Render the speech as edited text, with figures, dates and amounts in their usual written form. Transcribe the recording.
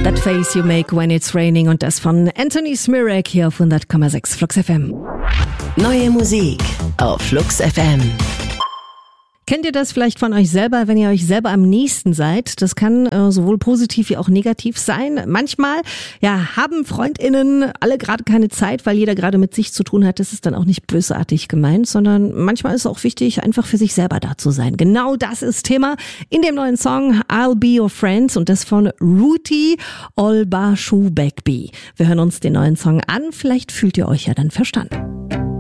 That face you make when it's raining und das von Anthony Smirek hier auf 100,6 Flux FM. Neue Musik auf Flux FM. Kennt ihr das vielleicht von euch selber, wenn ihr euch selber am nächsten seid? Das kann sowohl positiv wie auch negativ sein. Manchmal haben FreundInnen alle gerade keine Zeit, weil jeder gerade mit sich zu tun hat. Das ist dann auch nicht bösartig gemeint, sondern manchmal ist es auch wichtig, einfach für sich selber da zu sein. Genau das ist Thema in dem neuen Song I'll Be Your Friend und das von Ruti Olbashubekbi. Wir hören uns den neuen Song an. Vielleicht fühlt ihr euch ja dann verstanden.